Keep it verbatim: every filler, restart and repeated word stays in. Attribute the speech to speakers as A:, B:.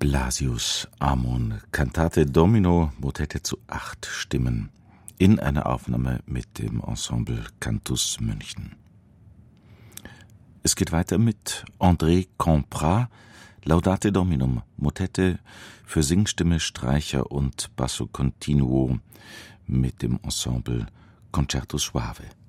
A: Blasius Amon, Cantate Domino, Motette zu acht Stimmen, in einer Aufnahme mit dem Ensemble Cantus München. Es geht weiter mit André Camprat, Laudate Dominum, Motette für Singstimme, Streicher und Basso Continuo mit dem Ensemble Concerto Suave.